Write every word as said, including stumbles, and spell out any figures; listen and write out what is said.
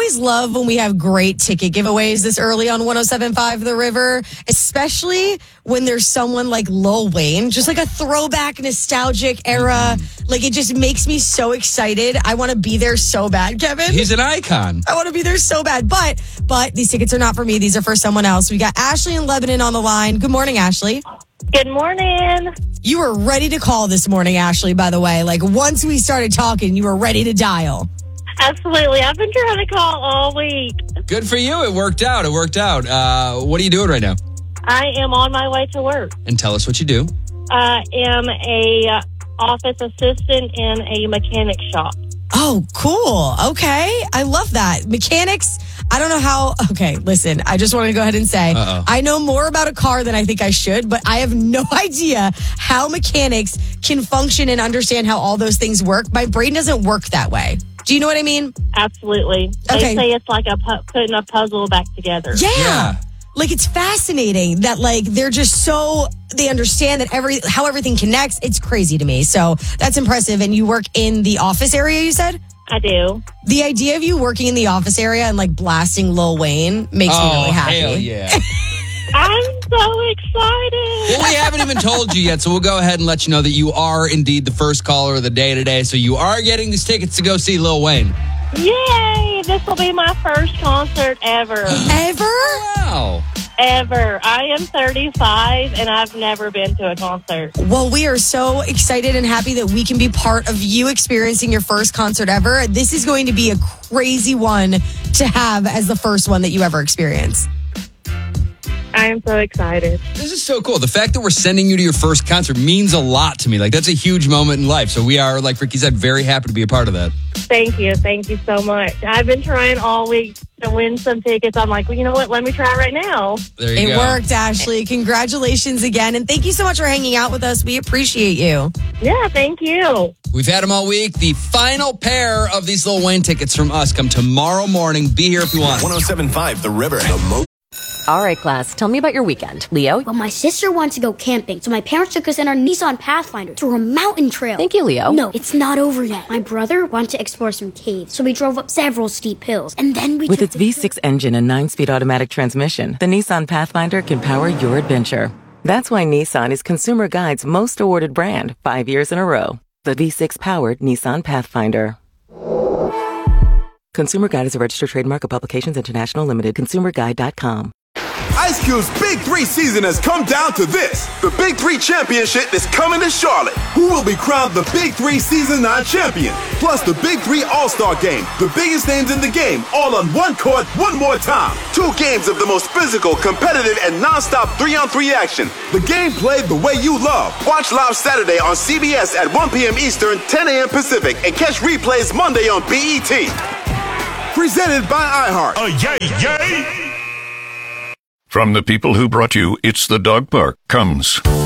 always love when we have great ticket giveaways this early on one oh seven point five The River, especially when there's someone like Lil Wayne, just like a throwback nostalgic era. Mm-hmm. Like, it just makes me so excited. I want to be there so bad, Kevin. He's an icon. I want to be there so bad. But but these tickets are not for me. These are for someone else. We got Ashley in Lebanon on the line. Good morning, Ashley. Good morning. You were ready to call this morning, Ashley, by the way. Like, once we started talking, you were ready to dial. Absolutely. I've been trying to call all week. Good for you. It worked out. It worked out. Uh, what are you doing right now? I am on my way to work. And tell us what you do. I am a office assistant in a mechanic shop. Oh, cool. Okay. I love that. Mechanics, I don't know how. Okay, listen, I just want to go ahead and say, Uh-oh. I know more about a car than I think I should, but I have no idea how mechanics can function and understand how all those things work. My brain doesn't work that way. Do you know what I mean? Absolutely. They Okay. say it's like a pu- putting a puzzle back together. Yeah. Yeah. Like, it's fascinating that, like, they're just so, they understand that every, how everything connects. It's crazy to me. So that's impressive. And you work in the office area, you said? I do. The idea of you working in the office area and, like, blasting Lil Wayne makes oh, me really happy. hell yeah. I'm so excited. Well, we haven't even told you yet, so we'll go ahead and let you know that you are indeed the first caller of the day today. So you are getting these tickets to go see Lil Wayne. Yay! This will be my first concert ever. Ever? Wow. Ever. I am thirty-five and I've never been to a concert. Well, we are so excited and happy that we can be part of you experiencing your first concert ever. This is going to be a crazy one to have as the first one that you ever experience. I am so excited. This is so cool. The fact that we're sending you to your first concert means a lot to me. Like, that's a huge moment in life. So we are, like Ricky said, very happy to be a part of that. Thank you. Thank you so much. I've been trying all week to win some tickets. I'm like, well, you know what? Let me try right now. There you It go. worked, Ashley. Congratulations again. And thank you so much for hanging out with us. We appreciate you. Yeah, thank you. We've had them all week. The final pair of these Lil Wayne tickets from us come tomorrow morning. Be here if you want. one oh seven point five The River. The mo- All right, class, tell me about your weekend. Leo? Well, my sister wanted to go camping, so my parents took us in our Nissan Pathfinder to a mountain trail. Thank you, Leo. No, it's not over yet. My brother wanted to explore some caves, so we drove up several steep hills, and then we With took its the- V six engine and nine-speed automatic transmission, the Nissan Pathfinder can power your adventure. That's why Nissan is Consumer Guide's most awarded brand five years in a row. The V six-powered Nissan Pathfinder. Consumer Guide is a registered trademark of Publications International Limited. consumer guide dot com. Ice Cube's Big Three season has come down to this. The Big Three Championship is coming to Charlotte. Who will be crowned the Big Three Season nine champion? Plus the Big Three All-Star Game. The biggest names in the game, all on one court, one more time. Two games of the most physical, competitive, and non-stop three-on-three action. The game played the way you love. Watch live Saturday on C B S at one p.m. Eastern, ten a.m. Pacific, and catch replays Monday on B E T. Presented by iHeart. Oh, yay, yay! From the people who brought you It's the Dog Park comes